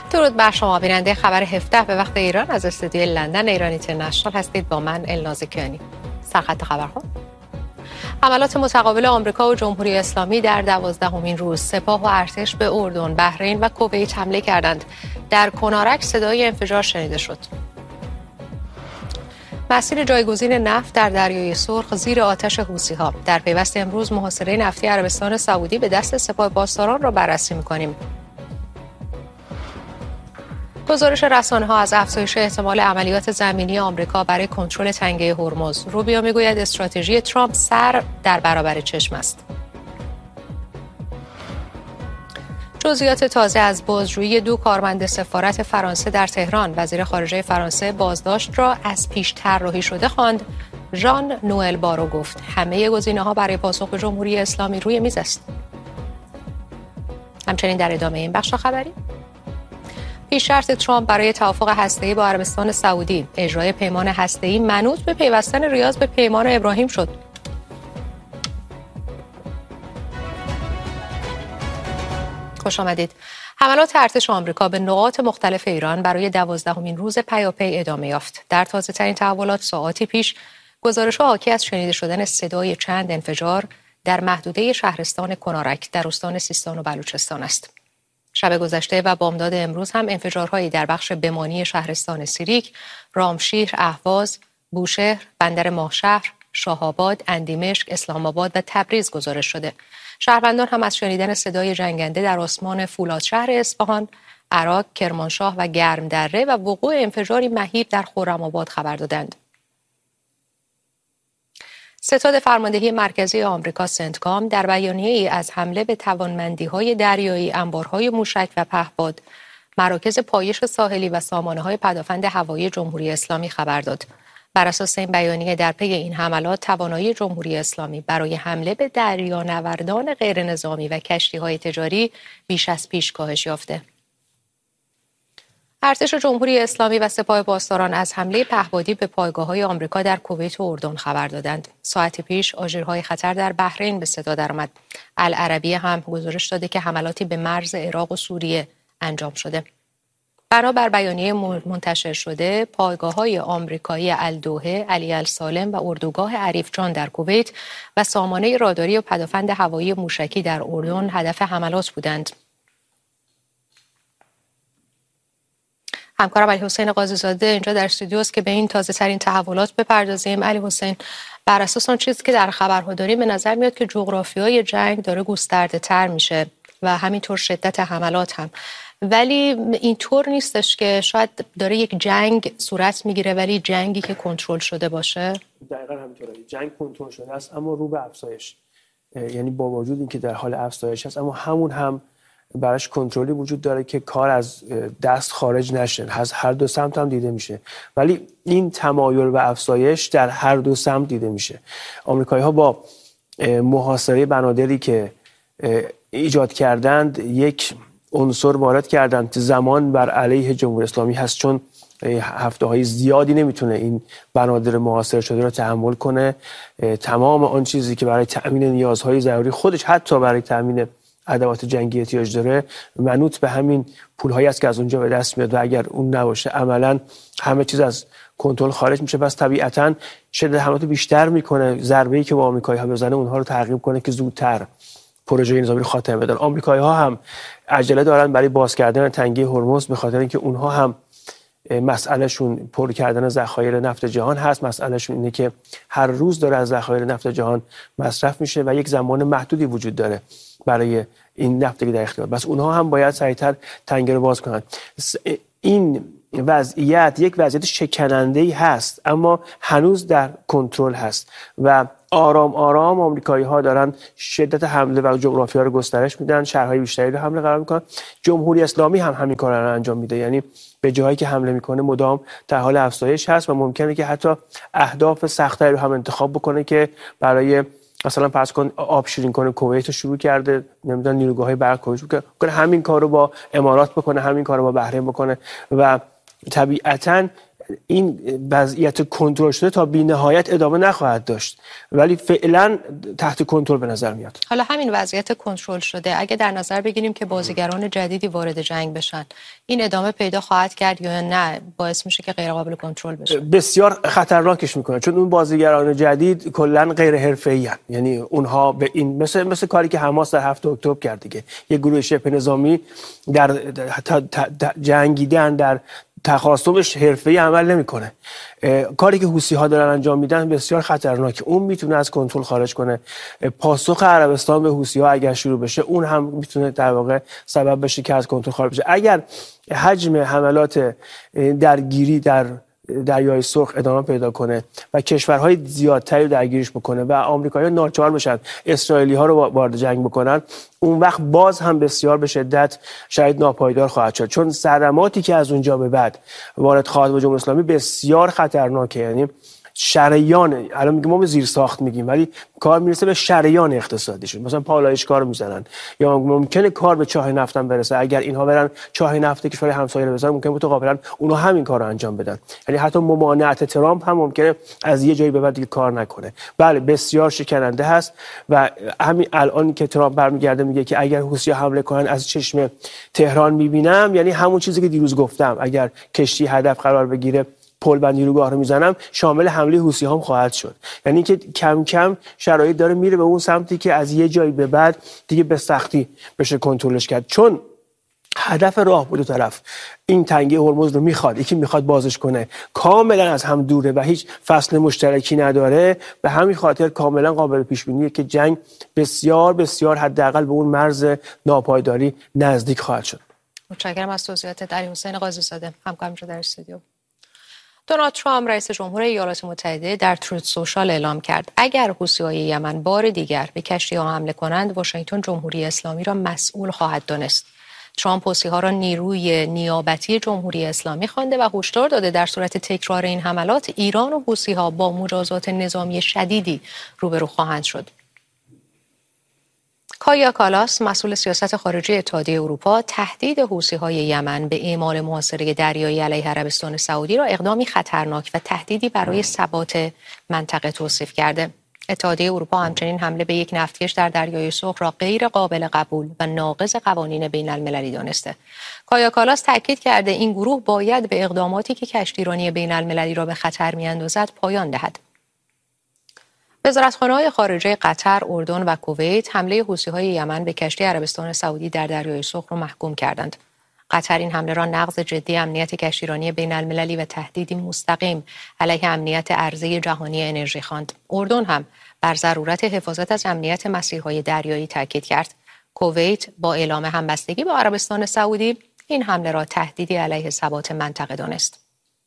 درود بر شما بیننده خبر 17 به وقت ایران از استودیوی لندن ایران اینترنشنال هستید با من الناز کیانی. سرخط خبرها: حملات متقابل آمریکا و جمهوری اسلامی در 12مین روز، سپاه و ارتش به اردن، بحرین و کویت حمله کردند. در کنارک صدای انفجار شنیده شد. مسیر جایگزین نفت در دریای سرخ زیر آتش حوثی‌ها. در پیوست امروز محاصره نفتی عربستان سعودی به دست سپاه پاسداران را بررسی می‌کنیم. گزارش رسانه‌ها از افزایش احتمال عملیات زمینی آمریکا برای کنترل تنگه هرمز. روبیو میگوید استراتژی ترامپ سر در برابر چشم است. جزئیات تازه از بازجویی 2 کارمند سفارت فرانسه در تهران. وزیر خارجه فرانسه بازداشت را از پیش طراحی شده خواند. ژان نوئل بارو گفت همه گزینه‌ها برای پاسخ به جمهوری اسلامی روی میز است. همچنین در ادامه این بخش خبری، پیش شرط ترامپ برای توافق هسته‌ای با عربستان سعودی. اجرای پیمان هسته‌ای منوط به پیوستن ریاض به پیمان ابراهیم شد. خوش آمدید. حملات ارتش آمریکا به نقاط مختلف ایران برای 12مین روز پیاپی ادامه یافت. در تازه‌ترین تحولات ساعاتی پیش گزارش‌ها حاکی از شنیده شدن صدای چند انفجار در محدوده شهرستان کنارک در استان سیستان و بلوچستان است. شب گذشته و بامداد امروز هم انفجارهایی در بخش بمانی شهرستان سیریک، رامشیر، اهواز، بوشهر، بندر ماهشهر، شاه‌آباد، اندیمشک، اسلام آباد و تبریز گزارش شده. شهروندان هم از شنیدن صدای جنگنده در آسمان فولادشهر اصفهان، عراق، کرمانشاه و گرمدره و وقوع انفجاری مهیب در خرم‌آباد خبر دادند. ستاد فرماندهی مرکزی آمریکا سنتکام در بیانیه‌ای از حمله به توانمندی‌های دریایی، انبارهای موشک و پهپاد، مراکز پایش ساحلی و سامانه‌های پدافند هوایی جمهوری اسلامی خبر داد. بر اساس این بیانیه در پی این حملات توانایی جمهوری اسلامی برای حمله به دریانوردان غیرنظامی و کشتی‌های تجاری بیش از پیش کاهش یافته. ارتش جمهوری اسلامی و سپاه پاسداران از حمله پهپادی به پایگاه‌های آمریکا در کویت و اردن خبر دادند. ساعتی پیش آژیرهای خطر در بحرین به صدا درآمد. العربیه هم گزارش داده که حملاتی به مرز عراق و سوریه انجام شده. بنابر بیانیه منتشر شده، پایگاه‌های آمریکایی الدوحه، علی السالم و اردوگاه عریف جان در کویت و سامانه راداری و پدافند هوایی موشکی در اردن هدف حملات بودند. همکارم علی حسین قاضی‌زاده اینجا در استودیو است که به این تازه ترین تحولات بپردازیم. علی حسین، بر اساس آن چیزی که در خبرها داریم به نظر میاد که جغرافیای جنگ داره گسترده تر میشه و همینطور شدت حملات هم، ولی اینطور نیستش که شاید داره یک جنگ صورت میگیره ولی جنگی که کنترل شده باشه. دقیقاً همینطوره، جنگ کنترل شده است اما رو به افزایش، یعنی با وجود اینکه در حال افزایش است اما همون هم براش کنترلی وجود داره که کار از دست خارج نشه. از هر دو سمت هم دیده میشه، ولی این تمایل و افزایش در هر دو سمت دیده میشه. آمریکایی‌ها با محاصره بنادری که ایجاد کردند یک عنصر وارد کردند که زمان بر علیه جمهوری اسلامی هست، چون هفته‌های زیادی نمیتونه این بنادر محاصره شده رو تحمل کنه. تمام آن چیزی که برای تأمین نیازهای ضروری خودش حتی برای تأمین ادوات جنگی احتیاج داره منوط به همین پول‌هایی است که از اونجا به دست میاد و اگر اون نباشه عملاً همه چیز از کنترل خارج میشه. پس طبیعتاً شدت حملات بیشتر میکنه، ضربه‌ای که با آمریکایی‌ها بزنه اونها رو ترغیب کنه که زودتر پروژه نظامی رو خاتمه بدن. آمریکایی‌ها هم عجله دارن برای باز کردن تنگه هرمز به خاطر اینکه اونها هم مسئلهشون پر کردن ذخایر نفت جهان هست. مسئلهشون اینه که هر روز داره از ذخایر نفت جهان مصرف میشه و یک زمان محدودی وجود داره برای این نفتی که در اختیار. بس اونها هم باید سریعتر تنگه رو باز کنن. این وضعیت یک وضعیت شکننده‌ای هست اما هنوز در کنترل هست و آرام آرام آمریکایی‌ها دارن شدت حمله و جغرافیا رو گسترش میدن، شهرهای بیشتری رو حمله قرار میکنن. جمهوری اسلامی هم همین کارا رو انجام میده، یعنی به جایی که حمله میکنه مدام در حال افزایش هست و ممکنه که حتی اهداف سخت‌تری رو هم انتخاب بکنه که برای مثلا فرض کن آب شیرین کنه کویت رو شروع کرده، نمیدونم نیروگاه‌های برق کویت رو کنه، همین کارو با امارات بکنه، همین کارو با بحرین بکنه و طبیعتاً این وضعیت کنترل شده تا بی‌نهایت ادامه نخواهد داشت، ولی فعلا تحت کنترل به نظر میاد. حالا همین وضعیت کنترل شده اگه در نظر بگیریم که بازیگران جدیدی وارد جنگ بشن، این ادامه پیدا خواهد کرد یا نه باعث میشه که غیر قابل کنترل بشه؟ بسیار خطرناکش میکنه، چون اون بازیگران جدید کلا غیر حرفه‌ای ان. یعنی اونها به این مثل کاری که حماس در 7 اکتبر کرد دیگه، یه گروه شبه نظامی در جنگیدن در تخاصمش حرفه‌ای عمل نمیکنه. کاری که حوثی‌ها دارن انجام میدن بسیار خطرناکه، اون میتونه از کنترل خارج کنه. پاسخ عربستان به حوثی‌ها اگر شروع بشه، اون هم میتونه در واقع سبب بشه که از کنترل خارج بشه. اگر حجم حملات درگیری در دریای سرخ ادامه پیدا کنه و کشورهای زیادتری درگیرش بکنه و آمریکایی‌ها ناچار بشن اسرائیلی‌ها رو وارد جنگ بکنن، اون وقت باز هم بسیار به شدت شاید ناپایدار خواهد شد، چون صدماتی که از اونجا به بعد وارد خواهد به جمهوری اسلامی بسیار خطرناکه. یعنی شریان، الان میگیم ما به زیر ساخت میگیم، ولی کار میرسه به شریان اقتصادیشون. مثلا پالایشگاه رو میزنن، یا ممکنه کار به چاه نفت هم برسه. اگر اینها برن چاه نفت کشور همسایه رو بزنن، ممکنه متقابلا اونها همین کار رو انجام بدن. یعنی حتی ممانعت ترامپ هم ممکنه از یه جایی به بعد دیگه کار نکنه. بله بسیار شکننده هست و همین الان که ترامپ برمیگرده میگه که اگر حوثی‌ها حمله کنن از چشم تهران میبینم، یعنی همون چیزی که دیروز گفتم، اگر کشتی هدف قرار بگیره پل و نیروگاه رو میزنم، شامل حمله حوثی‌ها هم خواهد شد. یعنی که کم کم شرایط داره میره به اون سمتی که از یه جایی به بعد دیگه به سختی بشه کنترلش کرد، چون هدف راه دو طرف این تنگه هرمز رو میخواد، یکی میخواد بازش کنه، کاملا از هم دوره و هیچ فصل مشترکی نداره. به همین خاطر کاملا قابل پیش بینیه که جنگ بسیار بسیار حداقل به اون مرز ناپایداری نزدیک خواهد شد. متشکرم از توضیحات علیحسین قاضی‌زاده، همکارم در استودیو. دونالد ترامپ رئیس جمهور ایالات متحده در تروت سوشال اعلام کرد اگر حوثی‌های یمن بار دیگر به کشتی‌ها حمله کنند، واشنگتن جمهوری اسلامی را مسئول خواهد دانست. ترامپ حوثی‌ها را نیروی نیابتی جمهوری اسلامی خوانده و هشدار داده در صورت تکرار این حملات، ایران و حوثی‌ها با مجازات نظامی شدیدی روبرو خواهند شد. کایا کالاس، مسئول سیاست خارجی اتحادیه اروپا، تهدید حوثی‌های یمن به اعمال محاصره دریایی علیه عربستان سعودی را اقدامی خطرناک و تهدیدی برای ثبات منطقه توصیف کرده. اتحادیه اروپا همچنین حمله به یک نفتکش در دریای سرخ را غیر قابل قبول و ناقض قوانین بین المللی دانسته. کایا کالاس تاکید کرده این گروه باید به اقداماتی که کشتیرانی بین المللی را به خطر می‌اندازد پایان دهد. وزارتخانه‌های خارجه قطر، اردن و کویت حمله حوثی‌های یمن به کشتی عربستان سعودی در دریای سرخ را محکوم کردند. قطر این حمله را نقض جدی امنیت کشتیرانی بین المللی و تهدیدی مستقیم علیه امنیت عرضه جهانی انرژی خواند. اردن هم بر ضرورت حفاظت از امنیت مسیرهای دریایی تاکید کرد. کویت با اعلام همبستگی با عربستان سعودی این حمله را تهدیدی علیه ثبات منطقه دانست.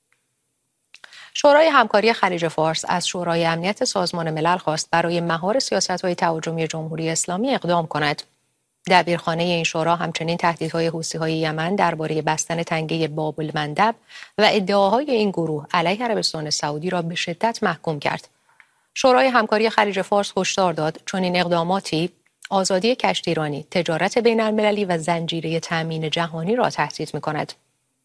شورای همکاری خلیج فارس از شورای امنیت سازمان ملل خواست برای مهار سیاست‌های تهاجمی جمهوری اسلامی اقدام کند. دبیرخانه این شورا همچنین تهدیدهای حوثی‌های یمن درباره بستن تنگه باب المندب و ادعاهای این گروه علیه عربستان سعودی را به شدت محکوم کرد. شورای همکاری خلیج فارس هشدار داد چون این اقداماتی آزادی کشتیرانی، تجارت بین المللی و زنجیره تامین جهانی را تهدید می‌کند.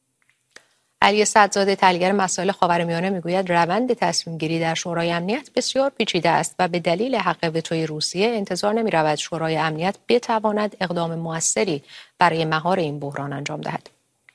علی صدزاده، تحلیلگر مسائل خاورمیانه، میگوید روند تصمیم گیری در شورای امنیت بسیار پیچیده است و به دلیل حق وتوی روسیه انتظار نمی رود شورای امنیت بتواند اقدام موثری برای مهار این بحران انجام دهد.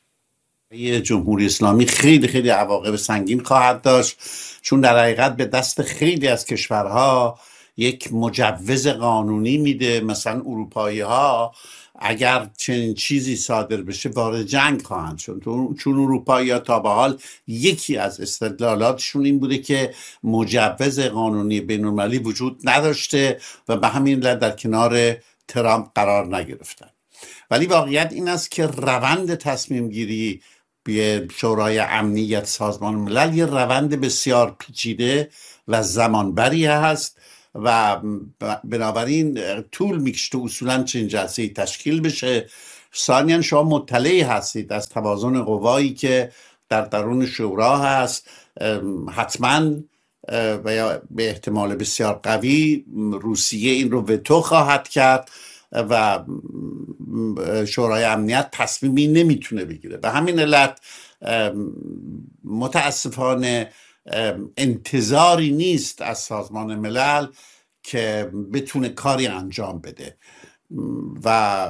جمهوری اسلامی خیلی خیلی عواقب سنگین خواهد داشت، چون در حقیقت به دست خیلی از کشورها یک مجوز قانونی میده. مثلا اروپایی ها اگر چنین چیزی صادر بشه وارد جنگ خواهند شد، چون اروپایی‌ها تا به حال یکی از استدلالاتشون این بوده که مجوز قانونی بین‌المللی وجود نداشته و به همین علت در کنار ترامپ قرار نگرفتن. ولی واقعیت این است که روند تصمیم گیری به شورای امنیت سازمان ملل یه روند بسیار پیچیده و زمانبری هست و بنابراین طول میکشه اصولا چنین جلسه‌ای تشکیل بشه. ثانیاً شما مطلعی هستید از توازن قوایی که در درون شورا هست. حتماً و یا به احتمال بسیار قوی روسیه این رو وتو خواهد کرد و شورای امنیت تصمیمی نمیتونه بگیره. به همین علت متاسفانه انتظاری نیست از سازمان ملل که بتونه کاری انجام بده و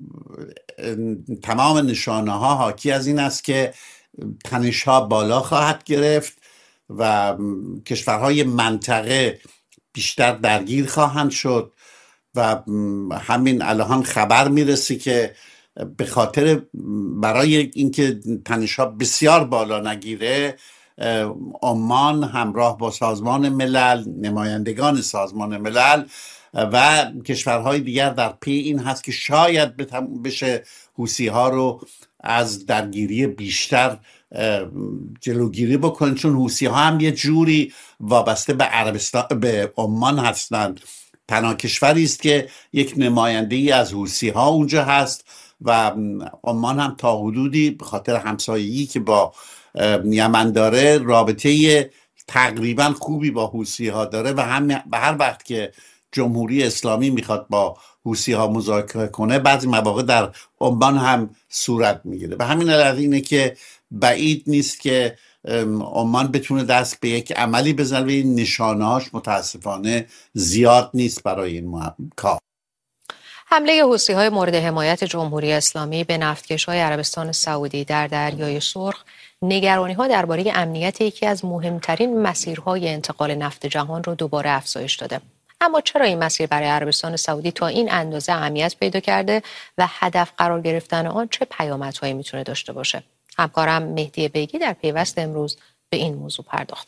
تمام نشانه ها حاکی از این است که تنش ها بالا خواهد گرفت و کشورهای منطقه بیشتر درگیر خواهند شد و همین الان خبر میرسه که به خاطر برای اینکه تنش ها بسیار بالا نگیره عمان همراه با سازمان ملل، نمایندگان سازمان ملل و کشورهای دیگر در پی این هست که شاید بشه حوثی ها رو از درگیری بیشتر جلوگیری بکنن، چون حوثی ها هم یه جوری وابسته به عربستان، به عمان هستند. تنها کشوری است که یک نماینده ای از حوثی ها اونجا هست و عمان هم تا حدودی به خاطر همسایگی که با یمن داره رابطه تقریبا خوبی با حوثی ها داره و هم به هر وقت که جمهوری اسلامی میخواد با حوثی ها مذاکره کنه بعضی مواقع در عمان هم صورت میگیره. به همین علت اینه که بعید نیست که عمان بتونه دست به یک عملی بزنه و این نشانه‌هاش متاسفانه زیاد نیست برای این کار. حمله حوثی‌های مورد حمایت جمهوری اسلامی به نفتکش‌های عربستان سعودی در دریای سرخ نگرانی‌ها درباره امنیت یکی از مهمترین مسیرهای انتقال نفت جهان رو دوباره افزایش داده. اما چرا این مسیر برای عربستان سعودی تا این اندازه اهمیت پیدا کرده و هدف قرار گرفتن آن چه پیامدهایی میتونه داشته باشه؟ همکارم مهدی بیگی در پیوست امروز به این موضوع پرداخت.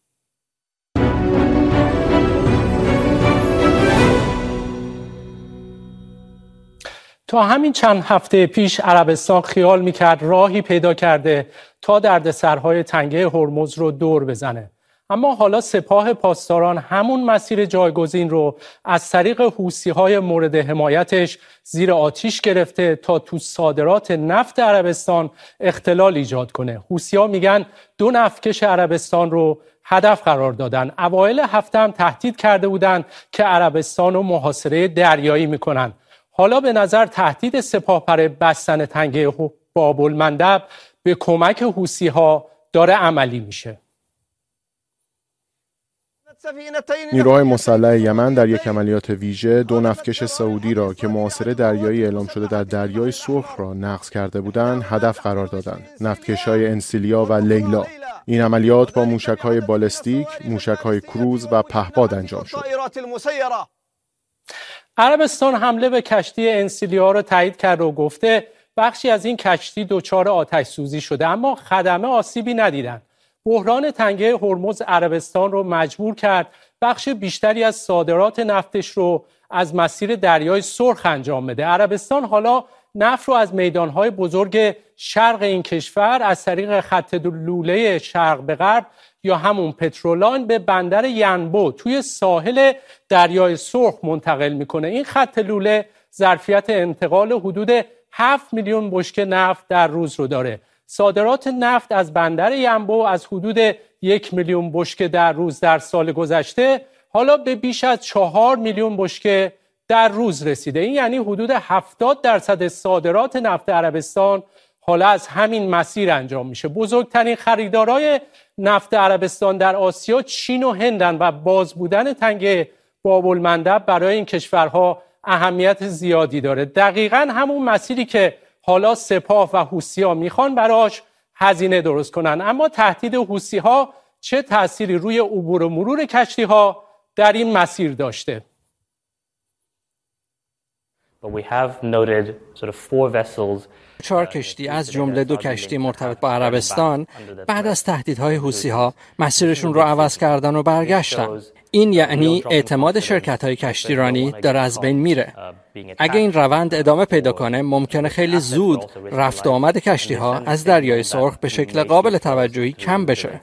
تا همین چند هفته پیش عربستان خیال میکرد راهی پیدا کرده تا دردسرهای تنگه هرمز رو دور بزنه. اما حالا سپاه پاسداران همون مسیر جایگزین رو از طریق حوثی‌های مورد حمایتش زیر آتیش گرفته تا تو صادرات نفت عربستان اختلال ایجاد کنه. حوثی‌ها میگن 2 نفتکش عربستان رو هدف قرار دادن. اوایل هفته هم تهدید کرده بودن که عربستان رو محاصره دریایی میکنن. حالا به نظر تهدید سپاه برای بستن تنگه باب‌المندب به کمک حوثی‌ها داره عملی میشه. نیروهای مسلح یمن در یک عملیات ویژه 2 نفتکش سعودی را که محاصره دریایی اعلام شده در دریای سرخ را نقض کرده بودند هدف قرار دادند. نفتکش‌های انسیلیا و لیلا. این عملیات با موشک‌های بالستیک، موشک‌های کروز و پهپاد انجام شد. عربستان حمله به کشتی انسیلیا را تایید کرد و گفته بخشی از این کشتی دچار آتش سوزی شده اما خدمه آسیبی ندیدند. بحران تنگه هرمز عربستان رو مجبور کرد بخش بیشتری از صادرات نفتش رو از مسیر دریای سرخ انجام بده. عربستان حالا نفت رو از میدانهای بزرگ شرق این کشور از طریق خط لوله شرق به غرب یا همون پترولاین به بندر ینبو توی ساحل دریای سرخ منتقل میکنه. این خط لوله ظرفیت انتقال حدود 7 میلیون بشکه نفت در روز رو داره. صادرات نفت از بندر ینبو از حدود 1 میلیون بشکه در روز در سال گذشته حالا به بیش از 4 میلیون بشکه در روز رسیده. این یعنی حدود 70% صادرات نفت عربستان حالا از همین مسیر انجام میشه. بزرگترین خریدارای نفت عربستان در آسیا چین و هندن و باز بودن تنگه باب‌المندب برای این کشورها اهمیت زیادی داره. دقیقاً همون مسیری که حالا سپاه و حوثی‌ها میخوان براش هزینه درست کنن. اما تهدید حوثی‌ها چه تأثیری روی عبور و مرور کشتی‌ها در این مسیر داشته؟ 4 کشتی از جمله 2 کشتی مرتبط با عربستان بعد از تهدیدهای حوثی‌ها مسیرشون رو عوض کردن و برگشتن. این یعنی اعتماد شرکت‌های کشتیرانی داره از بین میره. اگه این روند ادامه پیدا کنه ممکنه خیلی زود رفت و آمد کشتی‌ها از دریای سرخ به شکل قابل توجهی کم بشه.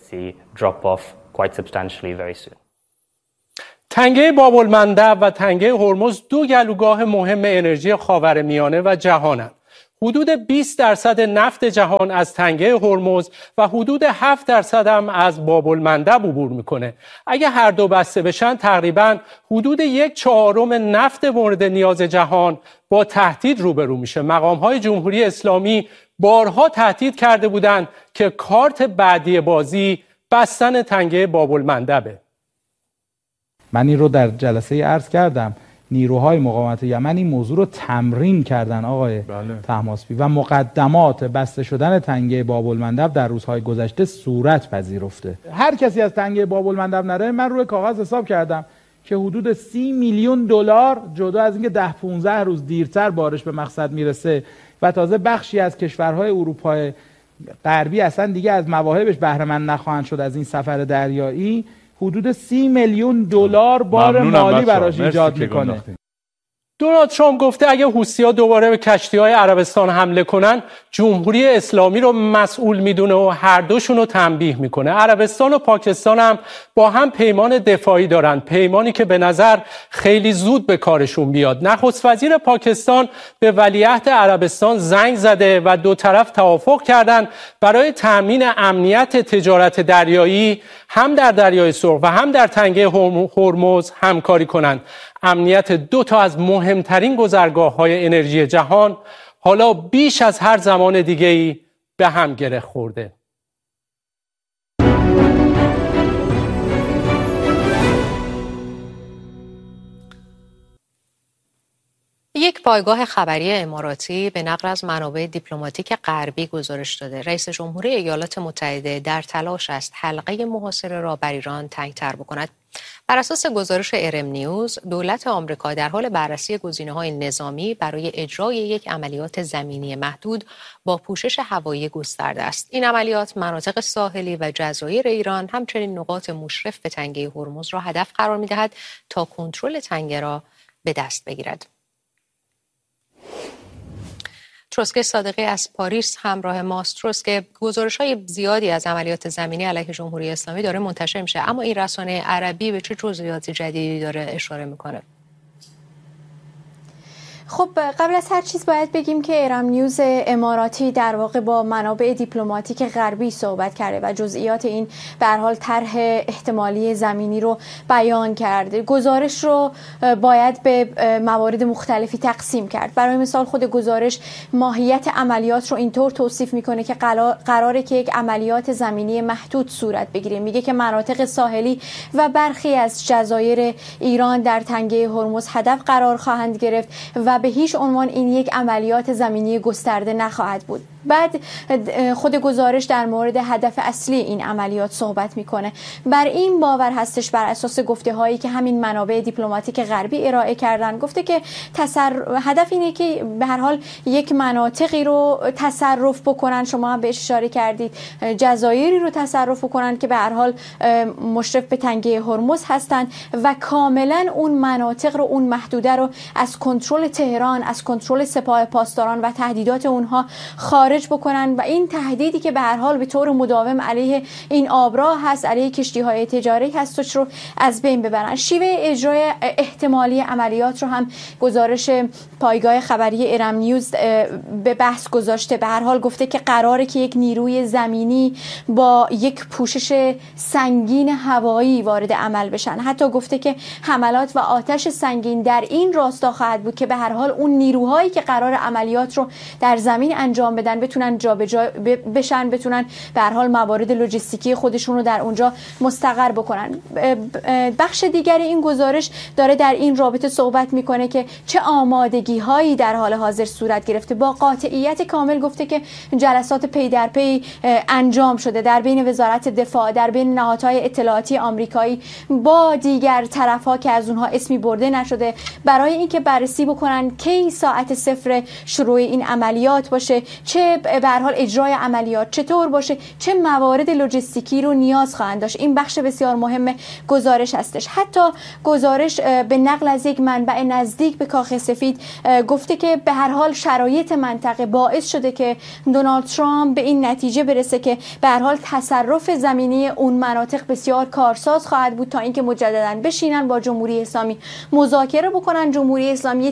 تنگه باب‌المندب و تنگه هرمز 2 گلوگاه مهم انرژی خاورمیانه و جهانند. حدود 20% نفت جهان از تنگه هرمز و حدود 7% هم از باب المندب عبور میکنه. اگه هر دو بسته بشن تقریباً حدود 1/4 نفت مورد نیاز جهان با تهدید روبرو میشه. مقام‌های جمهوری اسلامی بارها تهدید کرده بودند که کارت بعدی بازی بستن تنگه باب المندبه. من این رو در جلسه عرض کردم. نیروهای مقاومت یمن این موضوع رو تمرین کردن آقای طهماسبی و مقدمات بسته شدن تنگه باب المندب در روزهای گذشته صورت پذیرفته. هر کسی از تنگه باب المندب نره، من روی کاغذ حساب کردم که حدود 30 میلیون دلار جدا از اینکه 10-15 روز دیرتر بارش به مقصد میرسه و تازه بخشی از کشورهای اروپای غربی اصلا دیگه از مواهبش بهره مند نخواهند شد از این سفر دریایی، حدود 30 میلیون دلار بار مالی براش ایجاد میکنه. دونالد ترامپ گفته اگه حوثی‌ها دوباره به کشتی‌های عربستان حمله کنن، جمهوری اسلامی رو مسئول میدونه و هر دوشون رو تنبیه میکنه. عربستان و پاکستان هم با هم پیمان دفاعی دارن، پیمانی که به نظر خیلی زود به کارشون بیاد. نخست وزیر پاکستان به ولیعهد عربستان زنگ زده و دو طرف توافق کردن برای تأمین امنیت تجارت دریایی هم در دریای سرخ و هم در تنگه هرمز همکاری کنند. امنیت دو تا از مهمترین گذرگاه‌های انرژی جهان حالا بیش از هر زمان دیگه‌ای به هم گره خورده. یک پایگاه خبری اماراتی به نقل از منابع دیپلماتیک غربی گزارش داده رئیس جمهوری ایالات متحده در تلاش است حلقه محاصره را بر ایران تنگ‌تر بکند. بر اساس گزارش ارم نیوز، دولت آمریکا در حال بررسی گزینه‌های نظامی برای اجرای یک عملیات زمینی محدود با پوشش هوایی گسترده است. این عملیات مناطق ساحلی و جزایر ایران همچنین نقاط مشرف به تنگه هرمز را هدف قرار می‌دهد تا کنترل تنگه را به دست بگیرد. تروسکه صادقی از پاریس همراه ماست. تروسکه، گزارش‌های زیادی از عملیات زمینی علیه جمهوری اسلامی داره منتشر میشه، اما این رسانه عربی به چه جزئیات جدیدی داره اشاره میکنه؟ خب قبل از هر چیز باید بگیم که ارم نیوز اماراتی در واقع با منابع دیپلماتیک غربی صحبت کرده و جزئیات این به هر حال طرح احتمالی زمینی رو بیان کرده. گزارش رو باید به موارد مختلفی تقسیم کرد. برای مثال خود گزارش ماهیت عملیات رو اینطور توصیف میکنه که قراره که یک عملیات زمینی محدود صورت بگیره. میگه که مناطق ساحلی و برخی از جزایر ایران در تنگه هرمز هدف قرار خواهند گرفت و به هیچ عنوان این یک عملیات زمینی گسترده نخواهد بود. بعد خود گزارش در مورد هدف اصلی این عملیات صحبت میکنه. بر این باور هستش، بر اساس گفته هایی که همین منابع دیپلماتیک غربی ارائه کردن، گفته که هدف اینه که به هر حال یک مناطقی رو تصرف بکنن، شما هم بهش اشاره کردید، جزایری رو تصرف بکنن که به هر حال مشرف به تنگه هرمز هستن و کاملا اون مناطق رو، اون محدوده رو از کنترل تهران، از کنترل سپاه پاسداران و تهدیدات اونها خارج بکنن و این تهدیدی که به هر حال به طور مداوم علیه این آبراه هست، علیه کشتی‌های تجاری هستش رو از بین ببرن. شیوه اجرای احتمالی عملیات رو هم گزارش پایگاه خبری ارم نیوز به بحث گذاشته. به هر حال گفته که قراره که یک نیروی زمینی با یک پوشش سنگین هوایی وارد عمل بشن. حتی گفته که حملات و آتش سنگین در این راستا خواهد بود که به هر حال اون نیروهایی که قرار عملیات رو در زمین انجام بدن بتونن جابجا بشن، بتونن به هر حال موارد لوجستیکی خودشون رو در اونجا مستقر بکنن. بخش دیگر این گزارش داره در این رابطه صحبت میکنه که چه آمادگی هایی در حال حاضر صورت گرفته. با قاطعیت کامل گفته که جلسات پی در پی انجام شده در بین وزارت دفاع، در بین نهادهای اطلاعاتی آمریکایی با دیگر طرف‌ها که از اونها اسمی برده نشده، برای اینکه بررسی بکنن کی ساعت صفر شروع این عملیات باشه، چه به هر حال اجرای عملیات چطور باشه، چه موارد لوجستیکی رو نیاز خواهند داشت. این بخش بسیار مهم گزارش هستش. حتی گزارش به نقل از یک منبع نزدیک به کاخ سفید گفته که به هر حال شرایط منطقه باعث شده که دونالد ترامپ به این نتیجه برسه که به هر حال تصرف زمینی اون مناطق بسیار کارساز خواهد بود تا اینکه مجددا بشینن با جمهوری اسلامی مذاکره بکنن، جمهوری اسلامی تضمین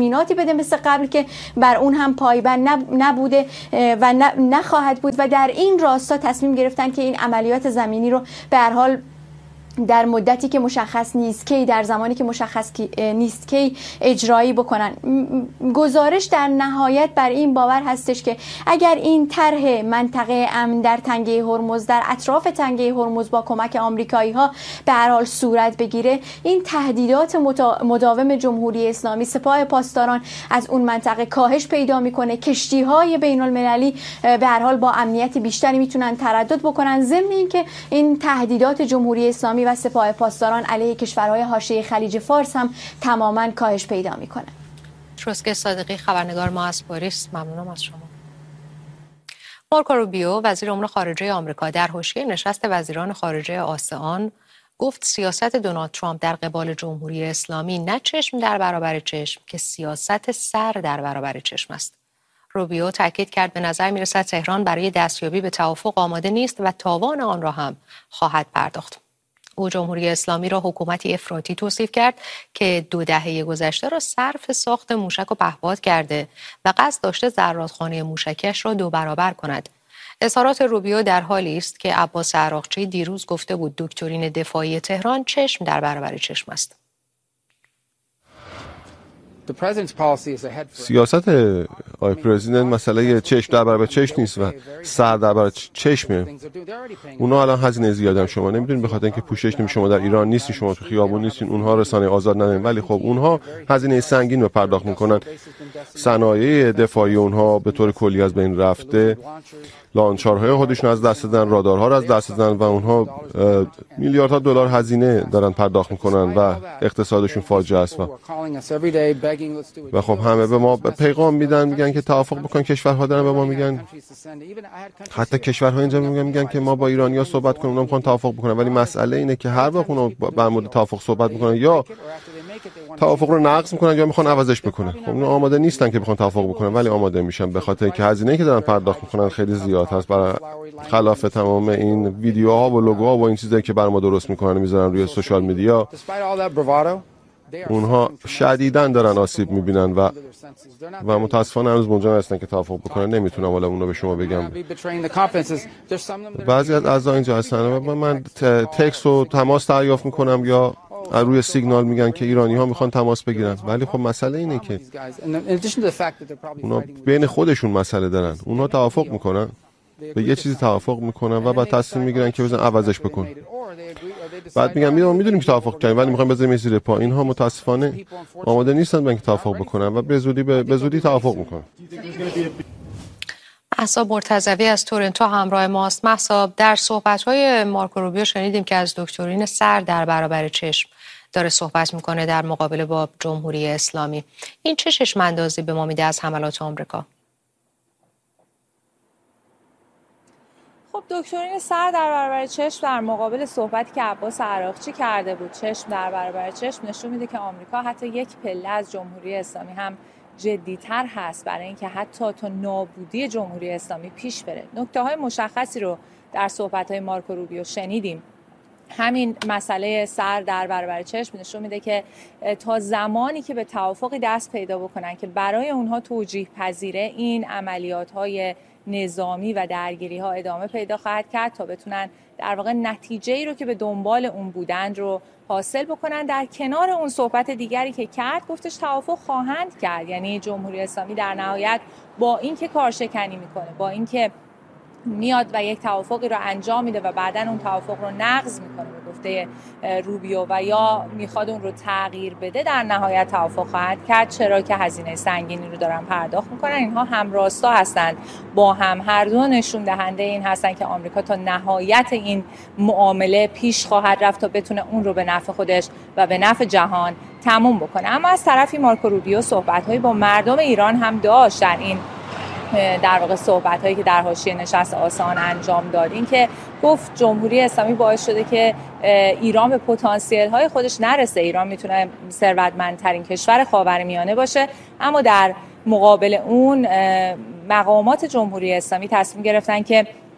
تضمیناتی بده مثل قبل که بر اون هم پایبند نبوده و نخواهد بود و در این راستا تصمیم گرفتن که این عملیات زمینی رو به هر حال در مدتی که مشخص نیست کی، در زمانی که مشخص نیست کی اجرایی بکنن. گزارش در نهایت بر این باور هستش که اگر این طرح منطقه امن در تنگه هرمز، در اطراف تنگه هرمز با کمک آمریکایی ها به هر حال صورت بگیره، این تهدیدات مداوم جمهوری اسلامی، سپاه پاسداران از اون منطقه کاهش پیدا میکنه، کشتی های بین المللی به هر حال با امنیت بیشتری میتونن تردد بکنن، ضمن اینکه این تهدیدات جمهوری اسلامی و سپاه پاسداران علیه کشورهای حاشیه خلیج فارس هم تماما کاهش پیدا میکنه. شروسکه صادقی، خبرنگار ما از پاریس، ممنونم از شما. مارکو روبیو، وزیر امور خارجه آمریکا، در حاشیه نشست وزیران خارجه آسئان گفت سیاست دونالد ترامپ در قبال جمهوری اسلامی نه چشم در برابر چشم که سیاست سر در برابر چشم است. روبیو تاکید کرد به نظر میرسد تهران برای دستیابی به توافق آماده نیست و تاوان آن را هم خواهد پرداخت. او جمهوری اسلامی را حکومتی افراطی توصیف کرد که 2 دهه گذشته را صرف ساخت موشک و پهپاد کرده و قصد داشته زرادخانه موشکیش را 2 برابر کند. اظهارات روبیو در حالی است که عباس عراقچی دیروز گفته بود دکترین دفاعی تهران چشم در برابر چشم است. سیاست آقای پرزیدنت مسئله چشم در برابر چشم نیست و سر در برابر چشمه. اونا الان هزینه زیاده هم شما نمیدونید، به خاطر اینکه پوشش شما در ایران نیستین، شما تو خیابون نیستین، اونها رسانه آزاد ندارن، ولی خب اونها هزینه سنگین رو پرداخت میکنن. صنایع دفاعی اونها به طور کلی از بین رفته، لانچارهای خودشون از دست دادن، رادارها رو از دست دادن و اونها میلیاردها دلار هزینه دارن پرداخت میکنن و اقتصادشون فاجعه است. و خب همه به ما پیغام میگن که توافق بکن. کشورها دارن به ما میگن، حتی کشورها اینجا میگن که ما با ایرانی‌ها صحبت کنیم، اونا میخوان توافق بکنن، ولی مسئله اینه که هر وقت اونا در مورد توافق صحبت میکنن یا توافق رو نقض میکنن یا میخوان عوضش بکنن. خب اونا آماده نیستن که بخوان توافق بکنن، ولی آماده میشن به خاطر که هزینه‌ای که دارن پرداخت میکنن خیلی زیاد هست، برای خلاف تمام این ویدیوها و لوگوها و این چیزایی که برای ما درست میکنن میذارن روی سوشال میدیا. اونها شدیداً دارن آسیب میبینن و متاسفانه هنوز منجا هستن که توافق بکنن. نمیتونم حالا اونو به شما بگم. بعضی از اعضا اینجا هستن و من تکست و تماس دریافت میکنم یا روی سیگنال میگن که ایرانی ها میخوان تماس بگیرن، ولی خب مسئله اینه که اونا بین خودشون مسئله دارن. اونا توافق میکنن، به یه چیزی توافق میکنن و بعد تصمیم میگیرن که بزن عوضش بکن. بعد میگن میدونیم که توافق کردیم ولی میخوایم بذاریم زیر پا. اینها متاسفانه آماده نیستن به اینکه توافق بکنن و به زودی توافق میکنن. مهسا مرتضوی از تورنتو همراه ماست. مهسا، در صحبت‌های مارکو روبیو شنیدیم که از دکترین سر در برابر چشم داره صحبت میکنه در مقابله با جمهوری اسلامی. این چه چشم‌اندازی به ما میده از حملات آمریکا؟ خب دکترین سر در برابر چشم در مقابل صحبتی که عباس عراقچی کرده بود، چشم در برابر چشم، نشون میده که آمریکا حتی یک پله از جمهوری اسلامی هم جدی‌تر هست برای اینکه حتی تا نابودی جمهوری اسلامی پیش بره. نکته‌های مشخصی رو در صحبت‌های مارکو روبیو شنیدیم. همین مسئله سر در برابر چشم نشون میده که تا زمانی که به توافقی دست پیدا بکنن که برای اونها توجیه پذیره، این عملیات‌های نظامی و درگیری‌ها ادامه پیدا خواهد کرد تا بتونن در واقع نتیجه‌ای رو که به دنبال اون بودند رو حاصل بکنن. در کنار اون صحبت دیگری که کرد، گفتش توافق خواهند کرد. یعنی جمهوری اسلامی در نهایت با اینکه کارشکنی میکنه، با اینکه میاد و یک توافقی رو انجام میده و بعداً اون توافق رو نقض میکنه به گفته روبیو و یا میخواد اون رو تغییر بده، در نهایت توافق خواهد کرد، چرا که هزینه سنگینی رو دارن پرداخت میکنن. اینها همراستا هستند با هم، هر دو نشون دهنده این هستن که آمریکا تا نهایت این معامله پیش خواهد رفت تا بتونه اون رو به نفع خودش و به نفع جهان تموم بکنه. اما از طرفی مارکو روبیو صحبت‌هایی با مردم ایران هم داشت در این در واقع صحبت‌هایی که در حاشیه نشست آسان انجام داد. این که گفت جمهوری اسلامی باعث شده که ایران به پتانسیل‌های خودش نرسه. ایران میتونه ثروتمندترین کشور خاورمیانه باشه، اما در مقابل اون مقامات جمهوری اسلامی تصمیم گرفتن که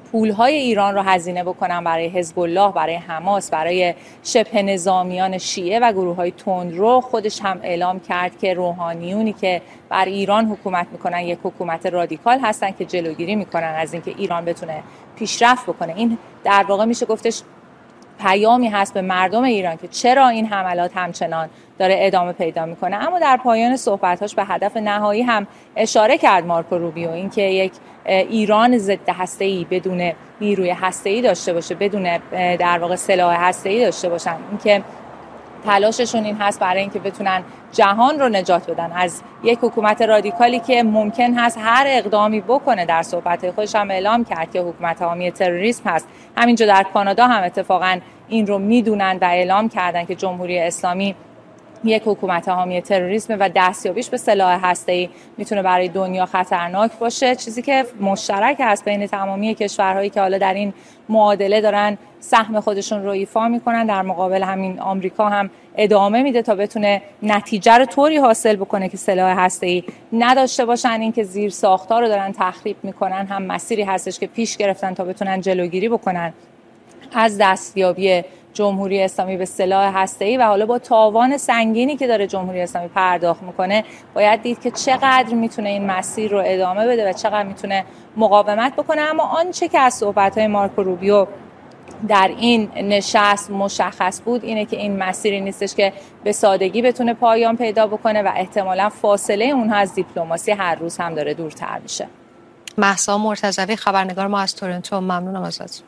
پولهای ایران رو هزینه بکنن برای حزب الله، برای حماس، برای شبه نظامیان شیعه و گروه‌های تندرو. خودش هم اعلام کرد که روحانیونی که بر ایران حکومت میکنن یک حکومت رادیکال هستن که جلوگیری میکنن از اینکه ایران بتونه پیشرفت بکنه. این در واقع میشه گفتش پیامی هست به مردم ایران که چرا این حملات همچنان داره ادامه پیدا میکنه. اما در پایان صحبتاش به هدف نهایی هم اشاره کرد مارکو روبیو، اینکه یک ایران ضد هسته‌ای بدون نیروی هسته‌ای داشته باشه، بدون در واقع سلاح هسته‌ای داشته باشن، اینکه تلاششون این هست برای اینکه بتونن جهان رو نجات بدن از یک حکومت رادیکالی که ممکن هست هر اقدامی بکنه. در صحبت خودش هم اعلام کرد که حکومت حامی تروریسم هست. همینجا در کانادا هم اتفاقا این رو میدونن و اعلام کردن که جمهوری اسلامی یک حکومت حامی تروریسم و دستیابیش به سلاح هسته‌ای میتونه برای دنیا خطرناک باشه، چیزی که مشترک است بین تمامی کشورهایی که حالا در این معادله دارن سهم خودشون رو ایفا میکنن. در مقابل همین آمریکا هم ادامه میده تا بتونه نتیجه رو طوری حاصل بکنه که سلاح هسته‌ای نداشته باشن. این که زیر ساختار رو دارن تخریب میکنن هم مسیری هستش که پیش گرفتن تا بتونن جلوگیری بکنن از دستیابی جمهوری اسلامی به سلاح هسته‌ای. و حالا با تاوان سنگینی که داره جمهوری اسلامی پرداخت میکنه باید دید که چقدر میتونه این مسیر رو ادامه بده و چقدر میتونه مقاومت بکنه. اما آنچه که از صحبت‌های مارکو روبیو در این نشست مشخص بود اینه که این مسیری نیستش که به سادگی بتونه پایان پیدا بکنه و احتمالاً فاصله اونها از دیپلماسی هر روز هم داره دورتر میشه. مهسا مرتضوی خبرنگار ما از تورنتو، ممنونم ازت.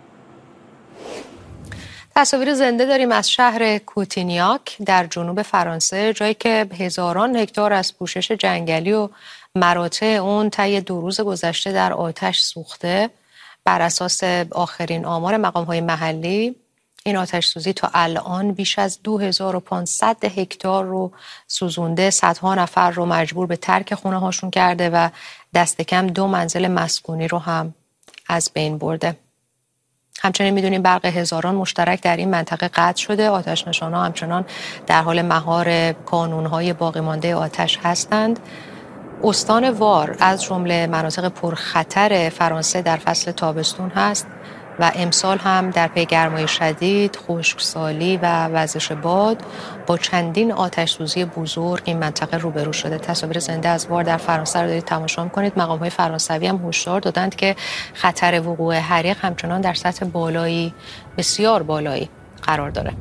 تصاویر زنده داریم از شهر کوتینیاک در جنوب فرانسه، جایی که هزاران هکتار از پوشش جنگلی و مراتع اون طی 2 روز گذشته در آتش سوخته. بر اساس آخرین آمار مقام‌های محلی این آتش سوزی تا الان بیش از 2500 هکتار رو سوزونده، صدها نفر رو مجبور به ترک خونه هاشون کرده و دست کم 2 منزل مسکونی رو هم از بین برده. همچنین میدونیم برق هزاران مشترک در این منطقه قطع شده. آتش‌نشان‌ها همچنان در حال مهار کانون‌های باقی مانده آتش هستند. استان وار از جمله مناطق پرخطر فرانسه در فصل تابستون هست و امسال هم در پی گرمای شدید، خشکسالی و وزش باد با چندین آتش سوزی بزرگ این منطقه روبرو شده. تصاویر زنده از وار در فرانسه رو دارید تماشا می‌کنید. مقام‌های فرانسوی هم هشدار دادند که خطر وقوع حریق همچنان در سطح بالایی، بسیار بالایی قرار داره.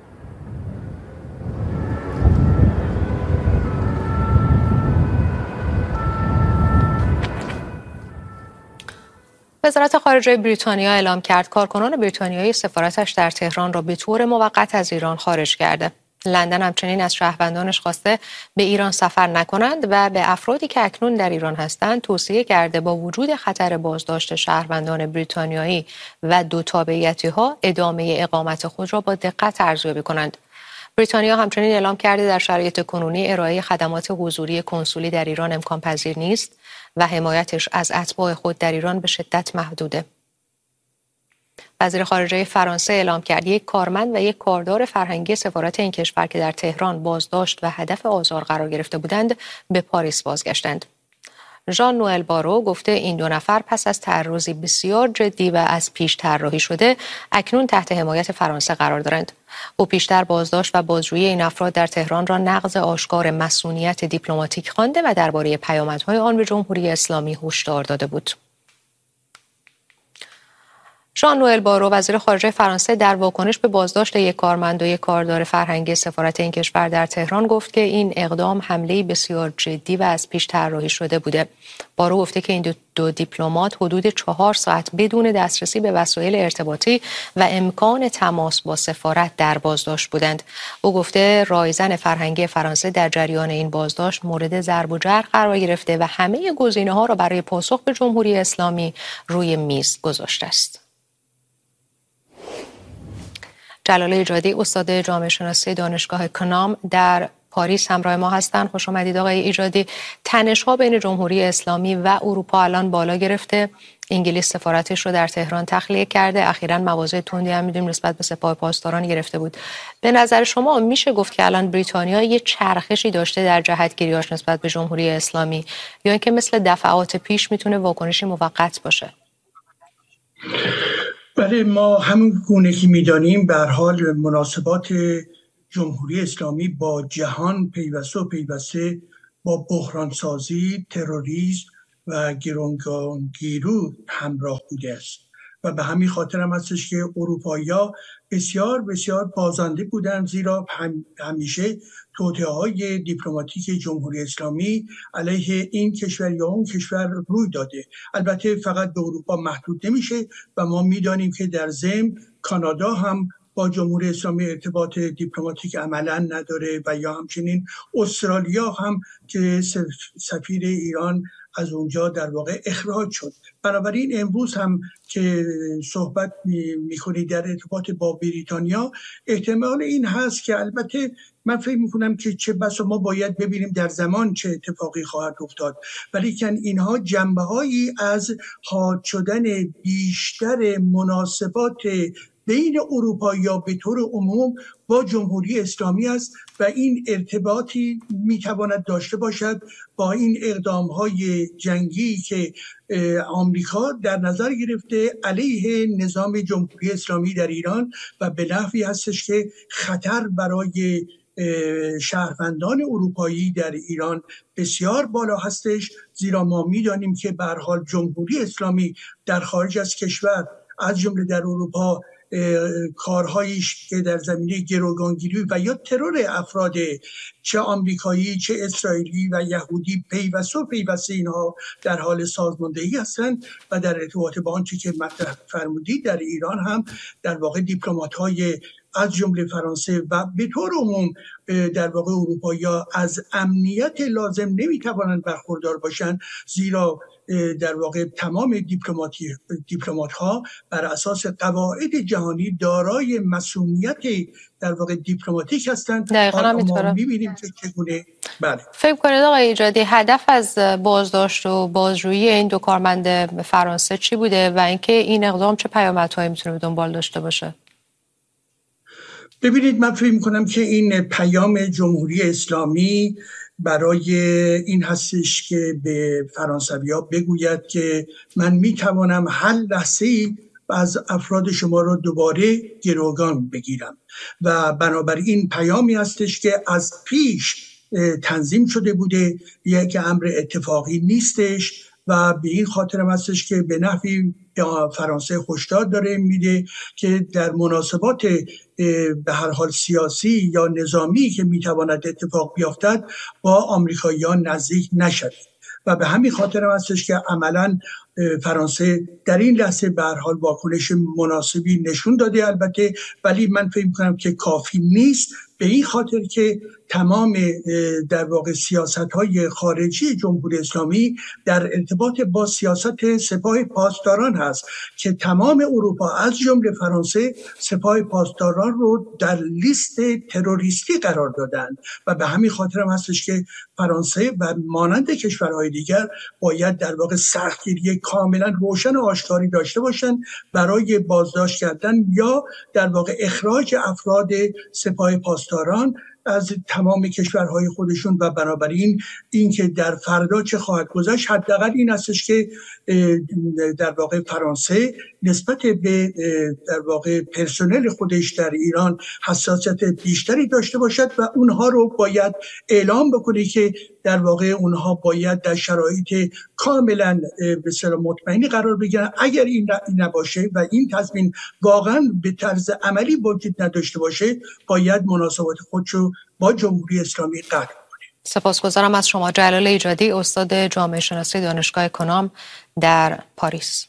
وزارت خارجه بریتانیا اعلام کرد کارکنان بریتانیایی سفارتش در تهران را به طور موقت از ایران خارج کرده. لندن همچنین از شهروندانش خواسته به ایران سفر نکنند و به افرادی که اکنون در ایران هستند توصیه کرده با وجود خطر بازداشت شهروندان بریتانیایی و 2 تابعیتی‌ها ادامه اقامت خود را با دقت ارزیابی کنند. بریتانیا همچنین اعلام کرده در شرایط کنونی ارائه خدمات حضوری کنسولی در ایران امکان پذیر نیست و حمایتش از اتباع خود در ایران به شدت محدوده. وزیر خارجه فرانسه اعلام کرد یک کارمند و یک کاردار فرهنگی سفارت این کشور که در تهران بازداشت و هدف آزار قرار گرفته بودند به پاریس بازگشتند. ژان نوئل بارو گفته این 2 نفر پس از تعرضی بسیار جدی و از پیش طراحی شده اکنون تحت حمایت فرانسه قرار دارند. او پیشتر بازداشت و بازجویی این افراد در تهران را نقض آشکار مصونیت دیپلماتیک خوانده و درباره پیامدهای آن به جمهوری اسلامی هشدار داده بود. ژان نوئل بارو وزیر خارجه فرانسه در واکنش به بازداشت یک کارمند و یک کاردار فرهنگی سفارت این کشور در تهران گفت که این اقدام حمله بسیار جدی و از پیش طراحی شده بوده. بارو گفته که این 2 دیپلمات حدود 4 ساعت بدون دسترسی به وسایل ارتباطی و امکان تماس با سفارت در بازداشت بودند. او گفته رایزن فرهنگی فرانسه در جریان این بازداشت مورد ضرب و جرح قرار گرفته و همه گزینه‌ها را برای پاسخ به جمهوری اسلامی روی میز گذاشته است. جلال ایجادی استاد جامعه شناسی دانشگاه کنام در پاریس همراه ما هستند. خوش آمدید آقای ایجادی. تنش‌ها بین جمهوری اسلامی و اروپا الان بالا گرفته. انگلیس سفارتش رو در تهران تخلیه کرده. اخیراً مواضع تندی هم می‌دونیم نسبت به سپاه پاسداران گرفته بود. به نظر شما میشه گفت که الان بریتانیا یه چرخشی داشته در جهت‌گیری‌هاش نسبت به جمهوری اسلامی یا اینکه مثل دفعات پیش میتونه واکنشی موقت باشه؟ بله، ما همون گونه که می‌دانیم به هر حال مناسبات جمهوری اسلامی با جهان پیوسته با بحرانسازی، تروریسم و گروگانگیری همراه بوده است و به همین خاطر هم هستش که اروپایی‌ها بسیار بازنده بودند، زیرا همیشه توطئه‌های دیپلماتیک جمهوری اسلامی علیه این کشور یا اون کشور روی داده. البته فقط به اروپا محدود نمیشه و ما میدانیم که در ضمن کانادا هم با جمهوری اسلامی ارتباط دیپلماتیک عملا نداره و یا همچنین استرالیا هم که سفیر ایران از اونجا در واقع اخراج شد. بنابراین امروز هم که صحبت می‌کنید در ارتباط با بریتانیا، احتمال این هست که البته من فکر می‌کنم که چه بسا ما باید ببینیم در زمان چه اتفاقی خواهد افتاد، ولی که اینها جنبه‌هایی از حاد شدن بیشتر مناسبات بین اروپایی‌ها به طور عموم با جمهوری اسلامی است و این ارتباطی میتواند داشته باشد با این اقدام‌های جنگی که آمریکا در نظر گرفته علیه نظام جمهوری اسلامی در ایران و به نحوی هستش که خطر برای شهروندان اروپایی در ایران بسیار بالا هستش، زیرا ما می‌دانیم که به هر حال جمهوری اسلامی در خارج از کشور از جمله در اروپا کارهایش که در زمینه گروگانگیری و یا ترور افراد چه آمریکایی چه اسرائیلی و یهودی پیوسته اینها در حال سازماندهی هستند و در ارتباط با آنچه که مطرح فرمودید در ایران هم در واقع دیپلمات‌های از جمله فرانسه و به طور عموم در واقع اروپایی‌ها از امنیت لازم نمیتوانند برخوردار باشند، زیرا در واقع تمام دیپلمات‌ها بر اساس قواعد جهانی دارای مسئولیت در واقع دیپلماتیک هستند. ما می‌بینیم که چگونه فکر کنید آقای ایجادی هدف از بازداشت و بازجویی این دو کارمند فرانسه چی بوده و اینکه این اقدام چه پیامدهایی میتونه به دنبال داشته باشه؟ ببینید، من فکر می‌کنم که این پیام جمهوری اسلامی برای این هستش که به فرانسوی‌ها بگوید که من میتوانم هر لحظه‌ای از افراد شما رو دوباره گروگان بگیرم و بنابراین پیامی هستش که از پیش تنظیم شده بوده، یک امر اتفاقی نیستش و به این خاطر هم هستش که به نحوی فرانسه هشدار داره میده که در مناسبات به هر حال سیاسی یا نظامی که میتواند اتفاق بیفتد با آمریکاییان نزدیک نشد و به همین خاطر هم هستش که عملاً فرانسه در این لحظه به هر حال واکنش مناسبی نشون داده البته، ولی من فکر می‌کنم که کافی نیست، به این خاطر که تمام در واقع سیاست‌های خارجی جمهوری اسلامی در ارتباط با سیاست سپاه پاسداران هست که تمام اروپا از جمله فرانسه سپاه پاسداران رو در لیست تروریستی قرار دادند و به همین خاطر هم هستش که فرانسه و مانند کشورهای دیگر باید در واقع سختگیری کاملا روشن و آشکاری داشته باشند برای بازداشت کردن یا در واقع اخراج افراد سپاه پاسداران از تمام کشورهای خودشون و بنابراین این که در فردا چه خواهد گذشت حداقل این هستش که در واقع فرانسه نسبت به در واقع پرسنل خودش در ایران حساسیت بیشتری داشته باشد و اونها رو باید اعلام بکنه که در واقع اونها باید در شرایط کاملا به اصطلاح مطمئنی قرار بگیرن. اگر این نباشه و این تضمین واقعا به طرز عملی وجود نداشته باشه باید مناسبات خودشو با جمهوری اسلامی قطع کنه. سپاسگزارم از شما جلال ایجادی، استاد جامعه شناسی دانشگاه اکنوم در پاریس.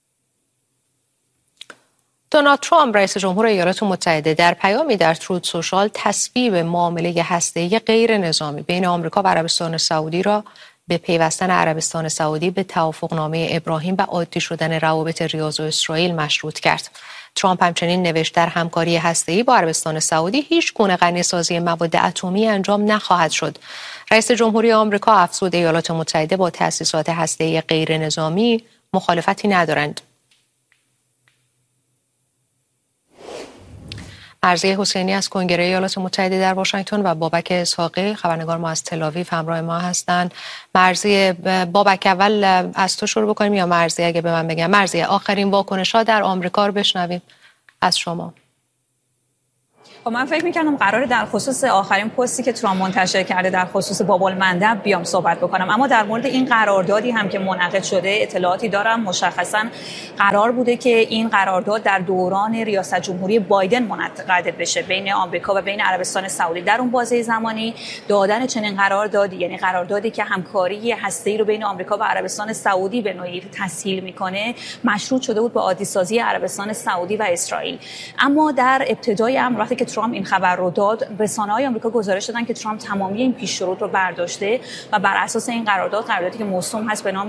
دونالد ترامپ رئیس جمهور ایالات متحده در پیامی در ترود سوشال تصویب معامله هسته‌ای غیر نظامی بین آمریکا و عربستان سعودی را به پیوستن عربستان سعودی به توافقنامه ابراهیم و عادی شدن روابط ریاض و اسرائیل مشروط کرد. ترامپ همچنین نوشت در همکاری هسته‌ای با عربستان سعودی هیچ گونه غنی‌سازی مواد اتمی انجام نخواهد شد. رئیس جمهوری آمریکا افزود ایالات متحده با تأسیسات هسته‌ای غیر نظامی مخالفتی ندارند. مرضیه حسینی از کنگره ایالات متحده در واشنگتن و بابک اسحاقی خبرنگار ما از تل‌آویو همراه ما هستند. مرضیه، بابک اول از تو شروع بکنیم یا مرضیه اگه به من بگم؟ مرضیه، آخرین واکنش‌ها در آمریکا رو بشنویم از شما. من فکر می‌کردم قراره در خصوص آخرین پستی که ترامپ منتشر کرده در خصوص باب‌المندب بیام صحبت بکنم، اما در مورد این قراردادی هم که منعقد شده اطلاعاتی دارم. مشخصاً قرار بوده که این قرارداد در دوران ریاست جمهوری بایدن منعقد بشه بین آمریکا و بین عربستان سعودی. در اون بازه زمانی دادن چنین قراردادی، یعنی قراردادی که همکاری هسته‌ای رو بین آمریکا و عربستان سعودی به نوعی تسهیل میکنه، مشروط شده بود با عادی‌سازی عربستان سعودی و اسرائیل. اما در ابتدای امر وقتی که ترامپ این خبر رو داد، رسانه‌های آمریکا گزارش دادن که ترامپ تمامی این پیش شروط رو برداشته و بر اساس این قراردادی که موسوم هست به نام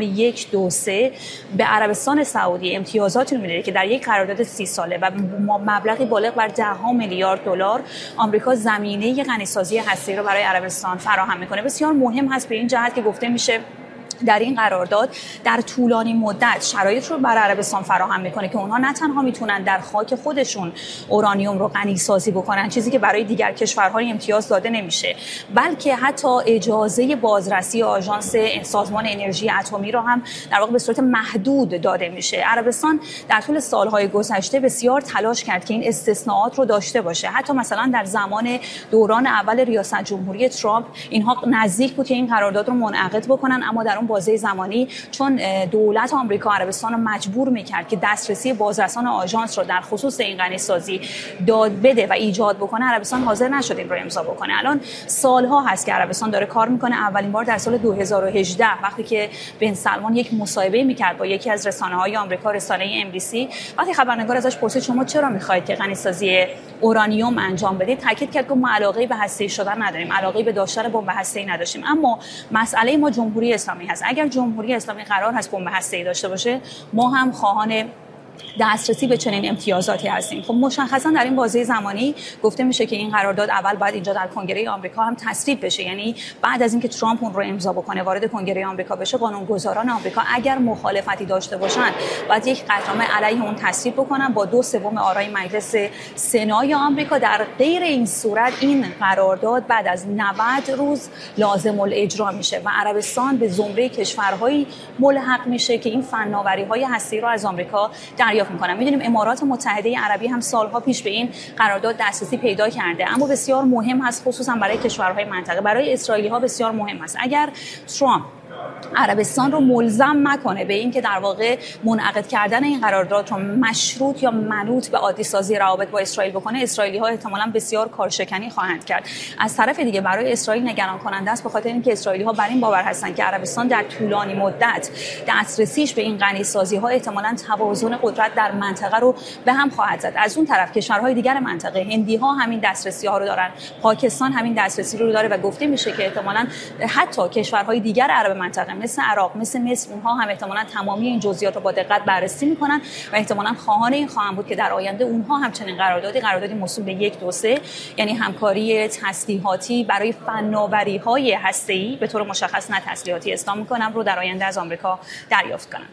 123 به عربستان سعودی امتیازاتی رو میده که در یک قرارداد 30 ساله و مبلغی بالغ بر 10 میلیارد دلار آمریکا زمینه غنیسازی هسته‌ای رو برای عربستان فراهم میکنه. بسیار مهم هست به این جهت که گفته میشه در این قرارداد در طولانی مدت شرایط رو برای عربستان فراهم میکنه که اونها نه تنها میتونن در خاک خودشون اورانیوم رو غنی سازی بکنن، چیزی که برای دیگر کشورهای امتیاز داده نمیشه، بلکه حتی اجازه بازرسی آژانس سازمان انرژی اتمی رو هم در واقع به صورت محدود داده میشه. عربستان در طول سالهای گذشته بسیار تلاش کرد که این استثناءات رو داشته باشه. حتی مثلا در زمان دوران اول ریاست جمهوری ترامپ اینها نزدیک بود که این قرارداد رو منعقد بکنن، اما در اون بازه زمانی چون دولت آمریکا عربستان رو مجبور میکرد که دسترسی بازرسان آژانس رو در خصوص این غنیسازی داد بده و ایجاد بکنه، عربستان حاضر نشد این رو امضا بکنه. الان سالها هست که عربستان داره کار میکنه. اولین بار در سال 2018 وقتی که بن سلمان یک مصاحبه میکرد با یکی از رسانه‌های آمریکا، رسانه MBC، وقتی خبرنگار ازش پرسید شما چرا میخواید که غنیسازی اورانیوم انجام بدید، تاکید کرد که ما علاقه به هسته‌ای شدن نداریم، علاقه به داشتن بمب هسته‌ای نداشتیم، اما مسئله ما جمهوری اسلامی هست. اگر جمهوری اسلامی قرار هست بمب هسته‌ای داشته باشه، ما هم خواهان دسترسی به چنین امتیازاتی هستیم. خب مشخصا در این بازه زمانی گفته میشه که این قرارداد اول باید اینجا در کنگره آمریکا هم تصویب بشه، یعنی بعد از اینکه ترامپ اون رو امضا بکنه وارد کنگره آمریکا بشه، قانونگذاران آمریکا اگر مخالفتی داشته باشن باید یک قطعنامه علیه اون تصویب بکنن با 2/3 آرای مجلس سنای آمریکا. در غیر این صورت این قرارداد بعد از 90 روز لازم الاجرا میشه و عربستان به زمره کشورهایی ملحق میشه که این فناوری‌های هسته‌ای رو از آمریکا دریافت میکنن. میدونیم امارات متحده عربی هم سالها پیش به این قرارداد دسترسی پیدا کرده، اما بسیار مهم هست خصوصا برای کشورهای منطقه. برای اسرائیلی ها بسیار مهم است اگر ترامپ عربستان رو ملزم نکنه به این که در واقع منعقد کردن این قرارداد رو مشروط یا منوط به عادی سازی روابط با اسرائیل بکنه، اسرائیلی ها احتمالاً بسیار کارشکنی خواهند کرد. از طرف دیگه برای اسرائیل نگران کننده است به خاطر اینکه اسرائیلی ها بر این باور هستند که عربستان در طولانی مدت دسترسیش به این غنی سازی ها احتمالاً توازن قدرت در منطقه رو به هم خواهد زد. از اون طرف کشورهای دیگر منطقه، هندی ها همین دسترسی ها رو دارن، پاکستان همین دسترسی رو داره و گفته میشه که احتمالاً حتی کشورهای دیگر عرب منطقه مثل عراق، مثل مصر، اونها هم احتمالاً تمامی این جزئیات رو با دقت بررسی میکنن و احتمالاً خواهان این خواهند بود که در آینده اونها هم چنین قراردادی موسوم به 123 یعنی همکاری تسلیحاتی برای فناوری‌های هسته‌ای به طور مشخص نه تسلیحاتی اصلاح میکنم رو در آینده از آمریکا دریافت کنن.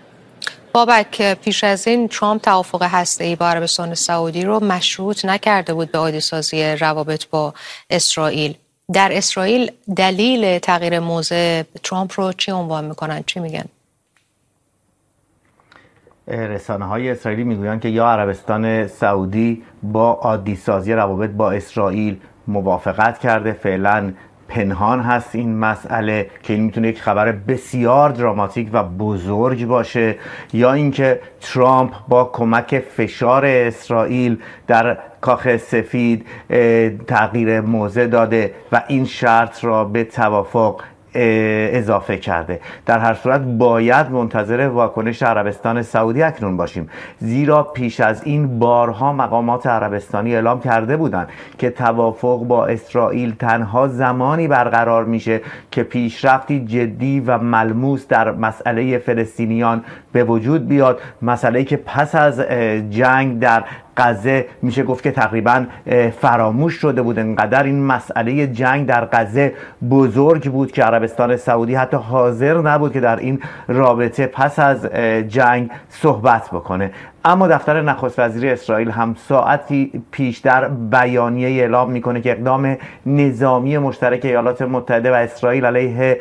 بابک، پیش از این ترامپ توافق هسته‌ای با عربستان سعودی رو مشروط نکرده بود به عادی‌سازی روابط با اسرائیل. در اسرائیل دلیل تغییر موضع ترامپ رو چی عنوان میکنن؟ چی میگن؟ رسانه‌های اسرائیلی میگویند که یا عربستان سعودی با عادی سازی روابط با اسرائیل موافقت کرده، فعلا پنهان هست این مسئله که این میتونه یک خبر بسیار دراماتیک و بزرگ باشه، یا اینکه ترامپ با کمک فشار اسرائیل در کاخ سفید تغییر موضع داده و این شرط را به توافق اضافه کرده. در هر صورت باید منتظر واکنش عربستان سعودی اکنون باشیم، زیرا پیش از این بارها مقامات عربستانی اعلام کرده بودند که توافق با اسرائیل تنها زمانی برقرار میشه که پیشرفتی جدی و ملموس در مسئله فلسطینیان به وجود بیاد، مسئله‌ای که پس از جنگ در غزه میشه گفت که تقریبا فراموش شده بود. انقدر این مسئله جنگ در غزه بزرگ بود که عربستان سعودی حتی حاضر نبود که در این رابطه پس از جنگ صحبت بکنه. اما دفتر نخست وزیر اسرائیل هم ساعتی پیش در بیانیه اعلام میکنه که اقدام نظامی مشترک ایالات متحده و اسرائیل علیه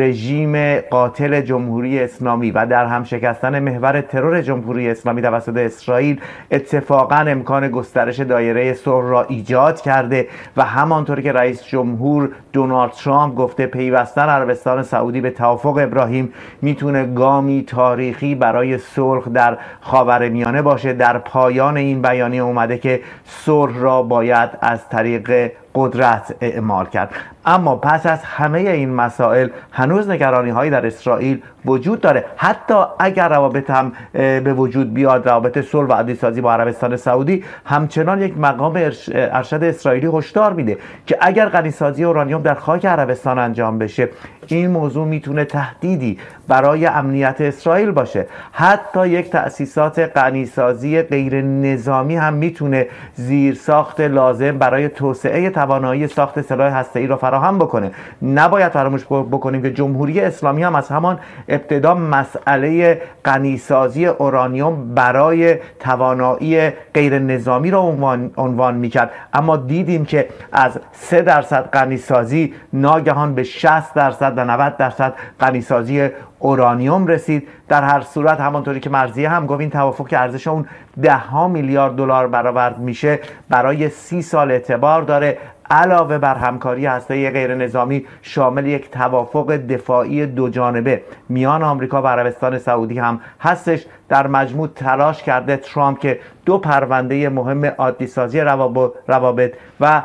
رژیم قاتل جمهوری اسلامی و در هم شکستن محور ترور جمهوری اسلامی توسط اسرائیل اتفاقا امکان گسترش دایره صلح را ایجاد کرده و همانطور که رئیس جمهور دونالد ترامپ گفته پیوستن عربستان سعودی به توافق ابراهیم میتونه گامی تاریخی برای صلح در خاورمیانه باشه. در پایان این بیانیه اومده که صلح را باید از طریق قدرت اعمال کرد. اما پس از همه این مسائل هنوز نگرانی هایی در اسرائیل وجود داره. حتی اگر روابط هم به وجود بیاد، روابط صلح و عادی‌سازی با عربستان سعودی، همچنان یک مقام ارشد اسرائیلی هشدار میده که اگر غنیسازی اورانیوم در خاک عربستان انجام بشه، این موضوع میتونه تهدیدی برای امنیت اسرائیل باشه. حتی یک تأسیسات غنیسازی غیر نظامی هم میتونه زیرساخت لازم برای توسعه توانایی ساخت سلاح هسته‌ای را فراهم بکنه. نباید فراموش بکنیم که جمهوری اسلامی هم از همان ابتدا مسئله غنیسازی اورانیوم برای توانایی غیر نظامی را عنوان میکرد، اما دیدیم که از 3% غنیسازی ناگهان به 60% و 90% غنیسازی اورانیوم رسید. در هر صورت همانطوری که مرضیه هم گفت، این توافق که ارزش اون 10 میلیارد دلار برآورد میشه برای 30 سال اعتبار داره. علاوه بر همکاری هسته‌ای غیر نظامی، شامل یک توافق دفاعی دو جانبه میان آمریکا و عربستان سعودی هم هستش. در مجموع تلاش کرده ترامپ که 2 پرونده مهم عادی‌سازی روابط و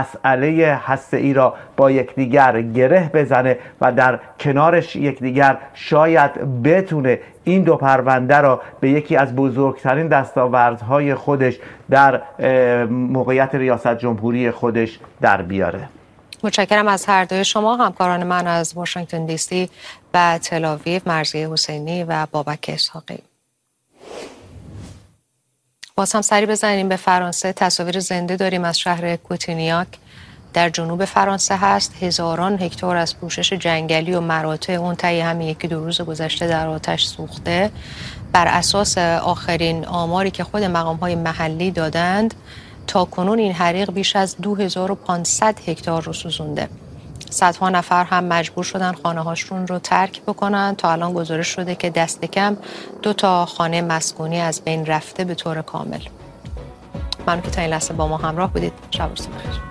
مسئله هسته‌ای را با یکدیگر گره بزنه و در کنارش یکدیگر شاید بتونه این 2 پرونده را به یکی از بزرگترین دستاوردهای خودش در موقعیت ریاست جمهوری خودش در بیاره. متشکرم از هر دوی شما، همکاران من از واشنگتن دی سی و تل آویو، مرضیه حسینی و بابک اسحاقی. باز هم سری بزنیم به فرانسه. تصاویر زنده داریم از شهر کوتینیاک در جنوب فرانسه هست. هزاران هکتار از پوشش جنگلی و مراتع اون طی همین 1-2 روز گذشته در آتش سوخته. بر اساس آخرین آماری که خود مقام‌های محلی دادند، تا کنون این حریق بیش از 2500 هکتار رو سوزونده. صدها نفر هم مجبور شدن خانه‌هاشون رو ترک بکنن. تا الان گزارش شده که دست کم 2 خانه مسکونی از بین رفته به طور کامل. ممنون که تا این لحظه با ما همراه بودید. شب و روز بخیر.